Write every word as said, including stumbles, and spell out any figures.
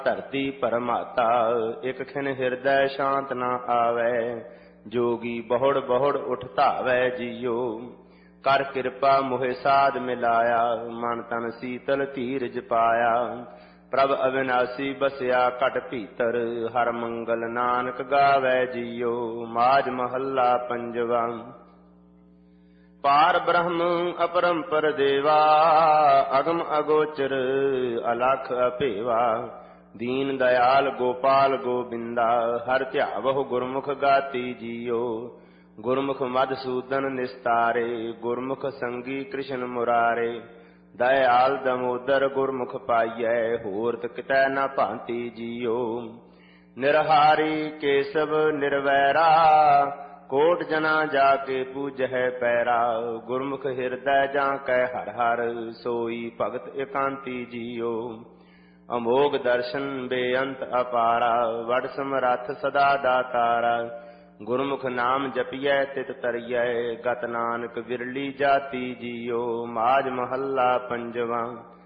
ਧਰਤੀ ਪਰਮਾਤਾ ਇਕ ਖਿਨ ਹਿਰਦੈ ਸ਼ਾਂਤ ਨਾ ਆਵੈ। ਜੋਗੀ ਬਹੁੜ ਬਹੁੜ ਉਠ ਧਾਵੈ ਜੀਓ। ਕਰ ਕਿਰਪਾ ਮੋਹਿ ਸਾਧ ਮਿਲਾਇਆ ਮਨ ਤਨ ਸੀਤਲ ਧੀਰਜ ਪਾਇਆ। ਪ੍ਰਭ ਅਵਿਨਾਸੀ ਬਸਿਆ ਘਟ ਭੀਤਰ ਹਰ ਮੰਗਲ ਨਾਨਕ ਗਾਵੈ ਜੀਓ। ਮਾਝ ਮਹੱਲਾ ਪੰਜਵਾ। ਪਾਰ ਬ੍ਰਹਮ ਅਪਰੰਪਰ ਦੇਵਾ ਅਗਮ ਅਗੋਚਰ ਅਲਖ ਅਭੇਵਾ। ਦੀਨ ਦਇਆਲ ਗੋਪਾਲ ਗੋਬਿੰਦਾ ਹਰ ਧਿਆਵਹੁ ਗੁਰਮੁਖ ਗਾਤੀ ਜੀਓ। ਗੁਰਮੁਖ ਮਧਸੂਦਨ ਨਿਸਤਾਰੇ ਗੁਰਮੁਖ ਸੰਗੀ ਕ੍ਰਿਸ਼ਨ ਮੁਰਾਰੇ। ਦਇਆਲ ਦਮੋਦਰ ਗੁਰਮੁਖ ਪਾਈਐ ਹੋਰਤ ਕਿਤੈ ਨ ਭਾਂਤੀ ਜੀਓ। ਨਿਰਹਾਰੀ ਕੇਸਵ ਨਿਰਵੈਰਾ ਕੋਟ ਜਨਾ ਜਾ ਕੇ ਪੂਜਹਿ ਪੈਰਾ। ਗੁਰਮੁਖ ਹਿਰਦੈ ਜਾਂ ਕੈ ਹਰ ਹਰ ਸੋਈ ਭਗਤ ਇਕਾਂਤੀ ਜੀਓ। ਅਮੋਗ ਦਰਸ਼ਨ ਬੇਅੰਤ ਅਪਾਰਾ ਵਡ ਸਮਰੱਥ ਸਦਾ ਦਾਤਾਰਾ। ਗੁਰਮੁਖ ਨਾਮ ਜਪੀਐ ਤਿਤ ਤਰੀਐ ਗਤ ਨਾਨਕ ਵਿਰਲੀ ਜਾਤੀ ਜੀਓ। ਮਾਝ ਮਹੱਲਾ ਪੰਜਵਾ।